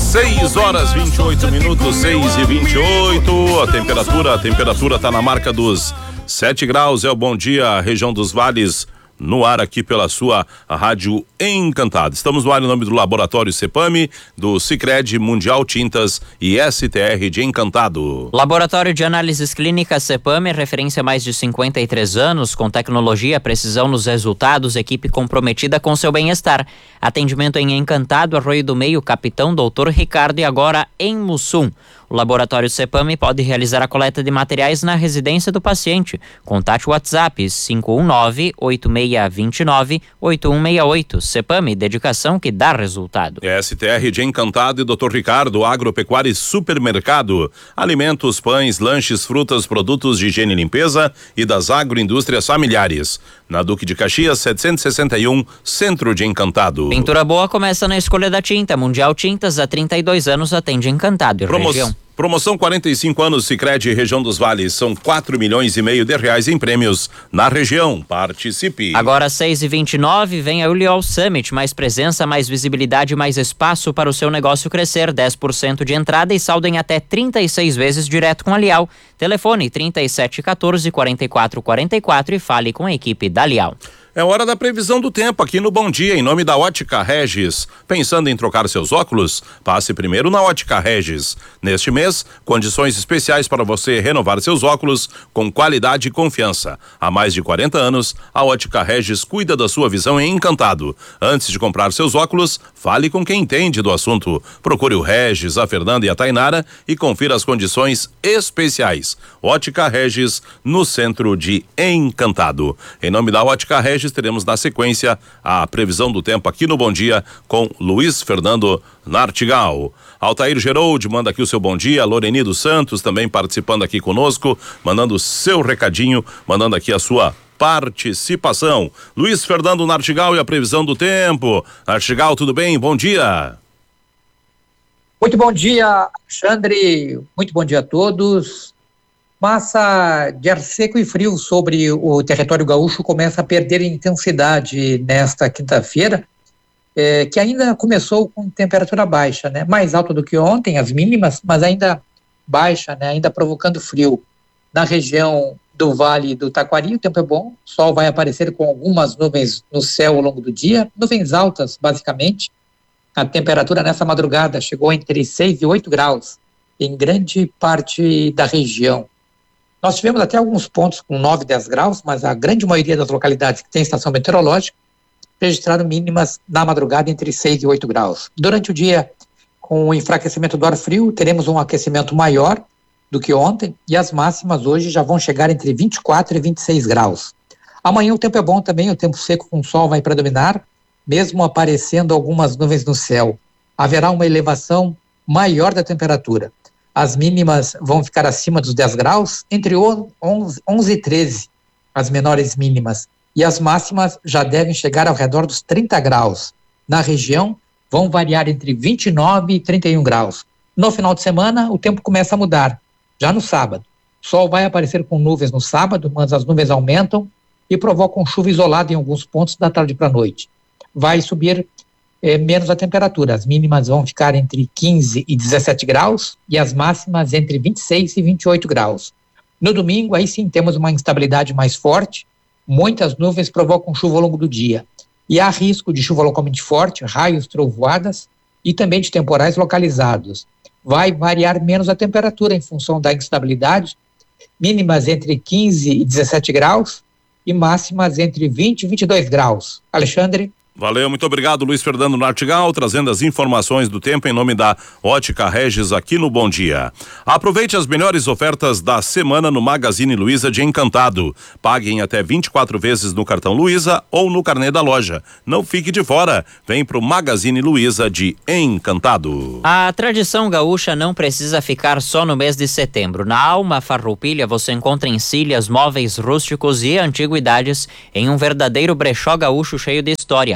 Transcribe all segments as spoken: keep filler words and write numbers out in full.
seis horas vinte e oito minutos, seis e vinte e oito. A temperatura, a temperatura tá na marca dos sete graus. É o Bom Dia, região dos Vales, no ar aqui pela sua Rádio Encantado. Estamos no ar em nome do Laboratório Cepame, do Sicredi, Mundial Tintas e S T R de Encantado. Laboratório de Análises Clínicas Cepame, referência há mais de cinquenta e três anos, com tecnologia, precisão nos resultados, equipe comprometida com seu bem-estar. Atendimento em Encantado, Arroio do Meio, Capitão Doutor Ricardo e agora em Mussum. O Laboratório Cepame pode realizar a coleta de materiais na residência do paciente. Contate o WhatsApp cinco um nove, oito seis dois nove, oito um seis oito. Cepame, dedicação que dá resultado. S T R de Encantado e doutor Ricardo, Agropecuária e Supermercado. Alimentos, pães, lanches, frutas, produtos de higiene e limpeza e das agroindústrias familiares. Na Duque de Caxias, setecentos e sessenta e um, Centro de Encantado. Pintura boa começa na escolha da tinta. Mundial Tintas, há trinta e dois anos, atende Encantado e Promo- região. Promoção quarenta e cinco anos Sicredi, região dos Vales. São quatro milhões e meio de reais em prêmios na região. Participe. Agora seis e vinte e nove, vem a Uliol Summit. Mais presença, mais visibilidade, mais espaço para o seu negócio crescer. dez por cento de entrada e saldo em até trinta e seis vezes direto com a Lial. Telefone trinta e sete quatorze, quarenta e quatro quarenta e quatro e fale com a equipe da Lial. É hora da previsão do tempo aqui no Bom Dia, em nome da Ótica Regis. Pensando em trocar seus óculos? Passe primeiro na Ótica Regis. Neste mês, condições especiais para você renovar seus óculos com qualidade e confiança. Há mais de quarenta anos, a Ótica Regis cuida da sua visão em Encantado. Antes de comprar seus óculos, fale com quem entende do assunto. Procure o Regis, a Fernanda e a Tainara e confira as condições especiais. Ótica Regis, no centro de Encantado. Em nome da Ótica Regis, teremos na sequência a previsão do tempo aqui no Bom Dia com Luiz Fernando Nartigal. Altair Geroldi manda aqui o seu bom dia, Loreni dos Santos também participando aqui conosco, mandando o seu recadinho, mandando aqui a sua participação. Luiz Fernando Nartigal e a previsão do tempo. Nartigal, tudo bem? Bom dia. Muito bom dia, Alexandre, muito bom dia a todos. Massa de ar seco e frio sobre o território gaúcho começa a perder intensidade nesta quinta-feira, é, que ainda começou com temperatura baixa, né? Mais alta do que ontem, as mínimas, mas ainda baixa, né? Ainda provocando frio. Na região do Vale do Taquari, o tempo é bom, o sol vai aparecer com algumas nuvens no céu ao longo do dia, nuvens altas, basicamente. A temperatura nessa madrugada chegou entre seis e oito graus em grande parte da região. Nós tivemos até alguns pontos com nove, dez graus, mas a grande maioria das localidades que tem estação meteorológica registraram mínimas na madrugada entre seis e oito graus. Durante o dia, com o enfraquecimento do ar frio, teremos um aquecimento maior do que ontem e as máximas hoje já vão chegar entre vinte e quatro e vinte e seis graus. Amanhã o tempo é bom também, o tempo seco com sol vai predominar, mesmo aparecendo algumas nuvens no céu. Haverá uma elevação maior da temperatura. As mínimas vão ficar acima dos dez graus, entre onze e treze, as menores mínimas. E as máximas já devem chegar ao redor dos trinta graus. Na região, vão variar entre vinte e nove e trinta e um graus. No final de semana, o tempo começa a mudar. Já no sábado, o sol vai aparecer com nuvens no sábado, mas as nuvens aumentam e provocam chuva isolada em alguns pontos da tarde para a noite. Vai subir É, menos a temperatura, as mínimas vão ficar entre quinze e dezessete graus e as máximas entre vinte e seis e vinte e oito graus. No domingo, aí sim temos uma instabilidade mais forte, muitas nuvens provocam chuva ao longo do dia e há risco de chuva localmente forte, raios, trovoadas e também de temporais localizados. Vai variar menos a temperatura em função da instabilidade, mínimas entre quinze e dezessete graus e máximas entre vinte e vinte e dois graus. Alexandre? Valeu, muito obrigado, Luiz Fernando Nartigal, trazendo as informações do tempo em nome da Ótica Regis aqui no Bom Dia. Aproveite as melhores ofertas da semana no Magazine Luiza de Encantado. Pague em até vinte e quatro vezes no cartão Luiza ou no carnê da loja. Não fique de fora. Vem pro Magazine Luiza de Encantado. A tradição gaúcha não precisa ficar só no mês de setembro. Na Alma Farroupilha você encontra encilhas, móveis rústicos e antiguidades em um verdadeiro brechó gaúcho cheio de história.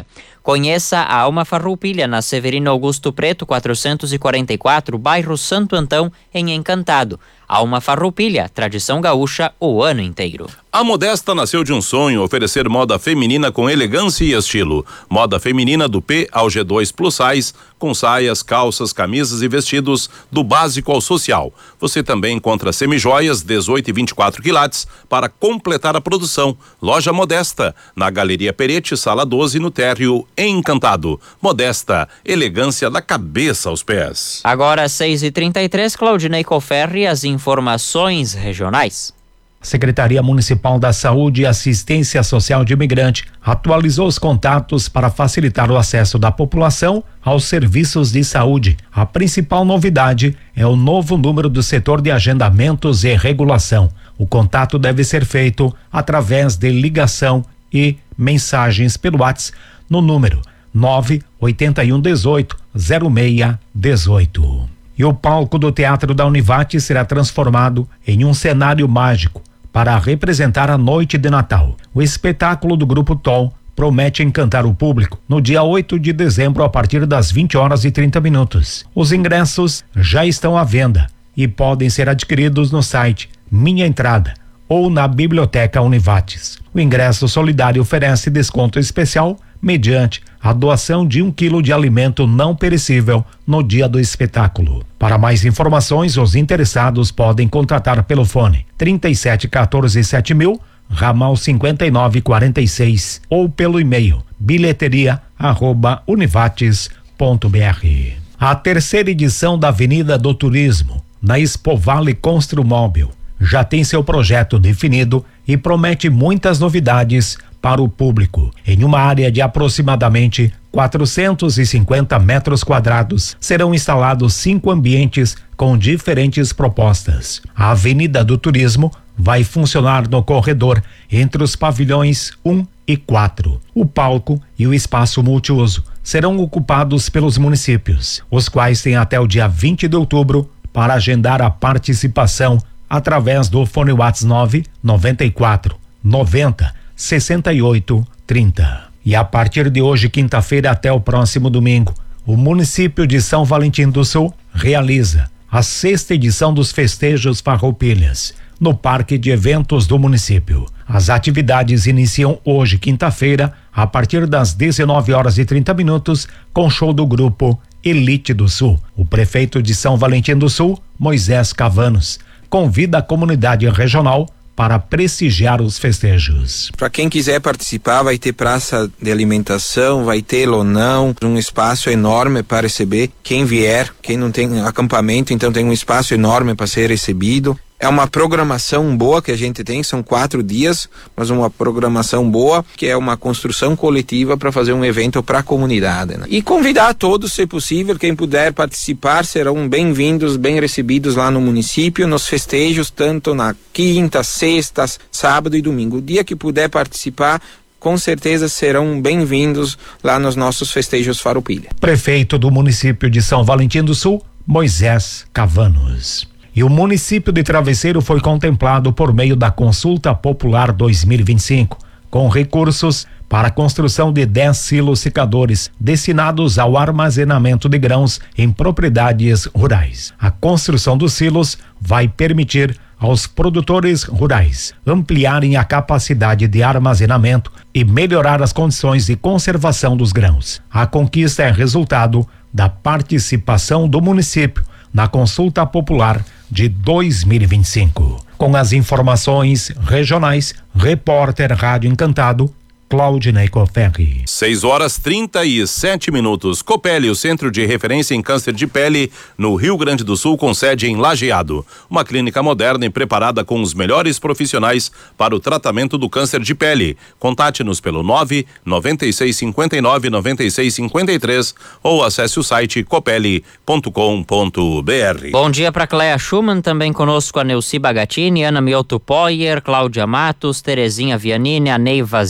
Conheça a Alma Farroupilha na Severino Augusto Preto quatrocentos e quarenta e quatro, bairro Santo Antão, em Encantado. Alma Farroupilha, tradição gaúcha o ano inteiro. A Modesta nasceu de um sonho, oferecer moda feminina com elegância e estilo. Moda feminina do P ao G dois Plus Size, com saias, calças, camisas e vestidos do básico ao social. Você também encontra semijoias dezoito e vinte e quatro quilates para completar a produção. Loja Modesta, na Galeria Perete, sala doze, no térreo Encantado. Modesta, elegância da cabeça aos pés. Agora seis e trinta e três, Claudinei Coferri, as informações regionais. Secretaria Municipal da Saúde e Assistência Social de Imigrante atualizou os contatos para facilitar o acesso da população aos serviços de saúde. A principal novidade é o novo número do setor de agendamentos e regulação. O contato deve ser feito através de ligação e mensagens pelo WhatsApp no número nove oito um um oito zero seis um oito. E o palco do Teatro da Univate será transformado em um cenário mágico para representar a noite de Natal. O espetáculo do Grupo Tom promete encantar o público no dia oito de dezembro a partir das vinte horas e trinta minutos. Os ingressos já estão à venda e podem ser adquiridos no site Minha Entrada ou na Biblioteca Univates. O ingresso solidário oferece desconto especial mediante a doação de um quilo de alimento não perecível no dia do espetáculo. Para mais informações, os interessados podem contatar pelo fone trinta e sete quatorze sete mil, ramal cinquenta e nove quarenta e seis, ou pelo e-mail bilheteria arroba univates ponto br. A terceira edição da Avenida do Turismo, na Expo Vale Construmóvel, já tem seu projeto definido e promete muitas novidades para o público. Em uma área de aproximadamente quatrocentos e cinquenta metros quadrados, serão instalados cinco ambientes com diferentes propostas. A Avenida do Turismo vai funcionar no corredor entre os pavilhões um e quatro. O palco e o espaço multiuso serão ocupados pelos municípios, os quais têm até o dia vinte de outubro para agendar a participação através do fone WhatsApp nove noventa e quatro noventa sessenta e oito trinta. E a partir de hoje, quinta-feira, até o próximo domingo, o município de São Valentim do Sul realiza a sexta edição dos festejos Farroupilhas no Parque de Eventos do município. As atividades iniciam hoje, quinta-feira, a partir das dezenove horas e trinta minutos, com show do grupo Elite do Sul. O prefeito de São Valentim do Sul, Moisés Cavanos, convida a comunidade regional para prestigiar os festejos. Para quem quiser participar, vai ter praça de alimentação, vai ter lonão, um espaço enorme para receber quem vier. Quem não tem acampamento, então tem um espaço enorme para ser recebido. É uma programação boa que a gente tem, são quatro dias, mas uma programação boa, que é uma construção coletiva para fazer um evento para a comunidade, né? E convidar a todos, se possível, quem puder participar, serão bem-vindos, bem recebidos lá no município, nos festejos, tanto na quinta, sexta, sábado e domingo. O dia que puder participar, com certeza serão bem-vindos lá nos nossos festejos Farroupilha. Prefeito do município de São Valentim do Sul, Moisés Cavanos. E o município de Travesseiro foi contemplado por meio da Consulta Popular dois mil e vinte e cinco, com recursos para a construção de dez silos secadores destinados ao armazenamento de grãos em propriedades rurais. A construção dos silos vai permitir aos produtores rurais ampliarem a capacidade de armazenamento e melhorar as condições de conservação dos grãos. A conquista é resultado da participação do município na Consulta Popular de dois mil e vinte e cinco. Com as informações regionais, repórter Rádio Encantado, Claudinei Coferri. seis horas trinta e sete minutos. Copeli, o centro de referência em câncer de pele no Rio Grande do Sul, com sede em Lajeado. Uma clínica moderna e preparada com os melhores profissionais para o tratamento do câncer de pele. Contate-nos pelo nove noventa e seis cinquenta e nove noventa e seis cinquenta e três ou acesse o site copeli ponto com ponto br. Bom dia para Cleia Schumann, também conosco a Neuci Bagatini, Ana Mioto Poyer, Cláudia Matos, Terezinha Vianini, a Neiva Zênia,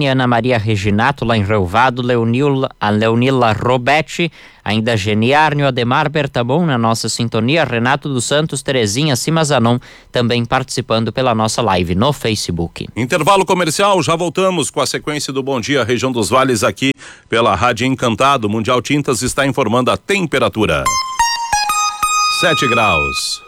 Giovanni, Ana Maria Reginato, lá em Relvado, Leonil, a Leonila Robetti, ainda Geniárnio, Ademar Bertamon na nossa sintonia, Renato dos Santos, Terezinha Simazanon, também participando pela nossa live no Facebook. Intervalo comercial, já voltamos com a sequência do Bom Dia Região dos Vales aqui pela Rádio Encantado. Mundial Tintas está informando a temperatura. sete graus.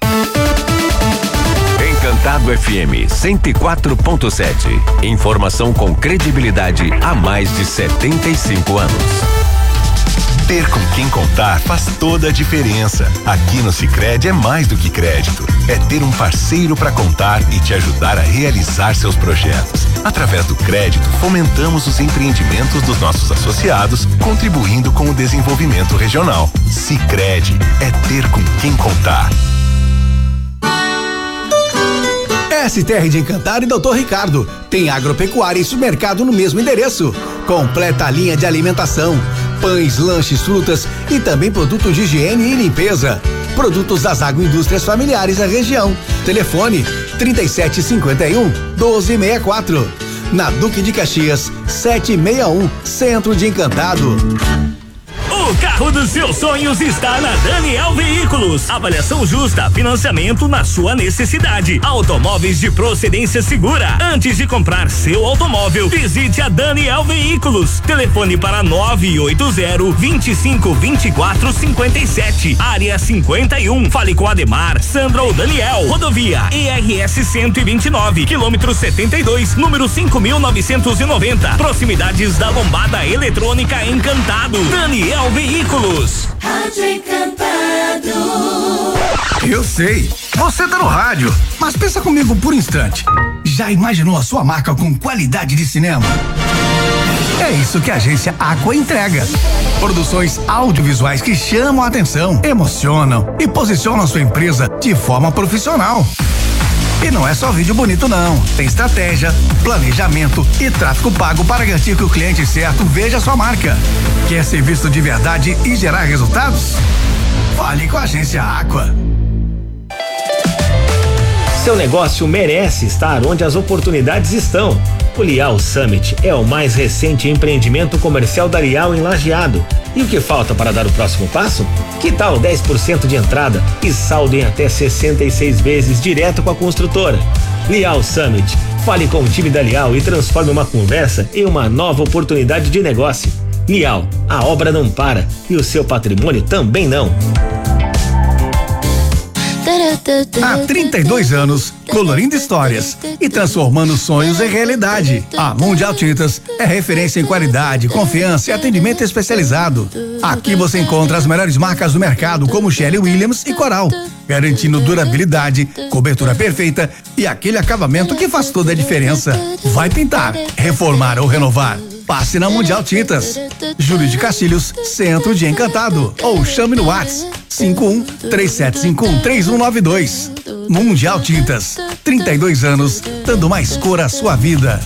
Encantado F M cento e quatro ponto sete. Informação com credibilidade há mais de setenta e cinco anos. Ter com quem contar faz toda a diferença. Aqui no Sicredi é mais do que crédito. É ter um parceiro para contar e te ajudar a realizar seus projetos. Através do crédito, fomentamos os empreendimentos dos nossos associados, contribuindo com o desenvolvimento regional. Sicredi é ter com quem contar. S T R de Encantado e doutor Ricardo. Tem agropecuária e supermercado no mesmo endereço. Completa a linha de alimentação, pães, lanches, frutas e também produtos de higiene e limpeza. Produtos das agroindústrias familiares da região. Telefone trinta e sete cinquenta e um, doze sessenta e quatro. Na Duque de Caxias, setecentos e sessenta e um, Centro de Encantado. O carro dos seus sonhos está na Daniel Veículos. Avaliação justa, financiamento na sua necessidade. Automóveis de procedência segura. Antes de comprar seu automóvel, visite a Daniel Veículos. Telefone para nove oito zero, vinte e cinco, vinte e quatro, cinquenta e sete. Área cinquenta e um. Fale com Ademar, Sandra ou Daniel. Rodovia E R S cento e vinte e nove, quilômetro setenta e dois, número cinco mil novecentos e noventa. Proximidades da Lombada Eletrônica Encantado. Daniel Veículos. Rádio Encantado. Eu sei, você tá no rádio, mas pensa comigo por um instante. Já imaginou a sua marca com qualidade de cinema? É isso que a agência Aqua entrega. Produções audiovisuais que chamam a atenção, emocionam e posicionam a sua empresa de forma profissional. E não é só vídeo bonito não, tem estratégia, planejamento e tráfego pago para garantir que o cliente certo veja a sua marca. Quer ser visto de verdade e gerar resultados? Fale com a agência Aqua. Seu negócio merece estar onde as oportunidades estão. O Lial Summit é o mais recente empreendimento comercial da Lial em Lajeado. E o que falta para dar o próximo passo? Que tal dez por cento de entrada e saldo em até sessenta e seis vezes direto com a construtora? Lial Summit. Fale com o time da Lial e transforme uma conversa em uma nova oportunidade de negócio. Lial, a obra não para e o seu patrimônio também não. Há trinta e dois anos, colorindo histórias e transformando sonhos em realidade. A Mundial Tintas é referência em qualidade, confiança e atendimento especializado. Aqui você encontra as melhores marcas do mercado, como Sherwin Williams e Coral, garantindo durabilidade, cobertura perfeita e aquele acabamento que faz toda a diferença. Vai pintar, reformar ou renovar? Passe na Mundial Tintas. Júlio de Castilhos, Centro de Encantado. Ou chame no WhatsApp cinco um três sete cinco um três um nove dois. Mundial Tintas. trinta e dois anos, dando mais cor à sua vida.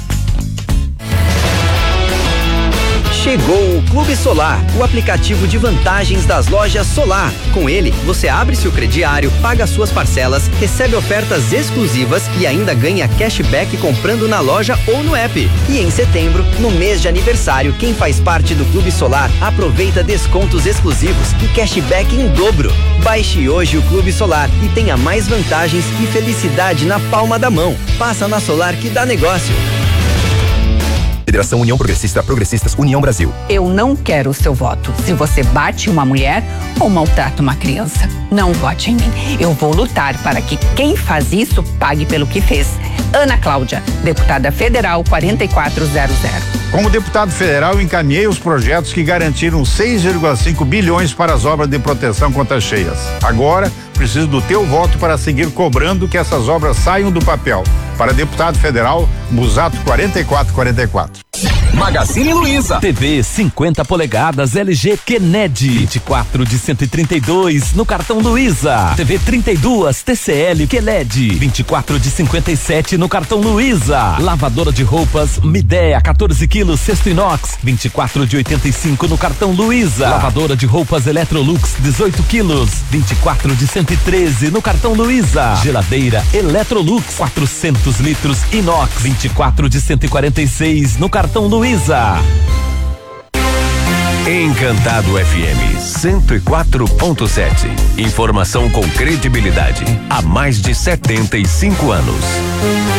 Chegou o Clube Solar, o aplicativo de vantagens das lojas Solar. Com ele, você abre seu crediário, paga suas parcelas, recebe ofertas exclusivas e ainda ganha cashback comprando na loja ou no app. E em setembro, no mês de aniversário, quem faz parte do Clube Solar aproveita descontos exclusivos e cashback em dobro. Baixe hoje o Clube Solar e tenha mais vantagens e felicidade na palma da mão. Passa na Solar que dá negócio. Federação União Progressista, Progressistas, União Brasil. Eu não quero o seu voto. Se você bate uma mulher ou maltrata uma criança, não vote em mim. Eu vou lutar para que quem faz isso pague pelo que fez. Ana Cláudia, deputada federal quarenta e quatro zero zero. Como deputado federal, encaminhei os projetos que garantiram seis vírgula cinco bilhões para as obras de proteção contra cheias. Agora, preciso do teu voto para seguir cobrando que essas obras saiam do papel. Para deputado federal, Busato quarenta e quatro quarenta e quatro. Magazine Luiza. T V cinquenta polegadas L G Kennedy, vinte e quatro de cento e trinta e dois no cartão Luiza. T V trinta e dois T C L Kennedy, vinte e quatro de cinquenta e sete no cartão Luiza. Lavadora de roupas Midea, quatorze quilos, cesto inox, vinte e quatro de oitenta e cinco no cartão Luiza. Lavadora de roupas Electrolux, dezoito quilos, vinte e quatro de cento e treze no cartão Luiza. Geladeira Electrolux, quatrocentos litros inox, vinte e quatro de cento e quarenta e seis no cartão Luiza. Encantado F M cento e quatro ponto sete. Informação com credibilidade há mais de setenta e cinco anos.